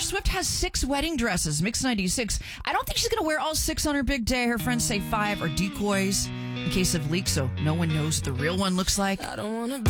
Swift has 6 wedding dresses. Mix 96. I don't think she's going to wear all 6 on her big day. Her friends say 5 are decoys in case of leaks, so no one knows what the real one looks like. I don't want to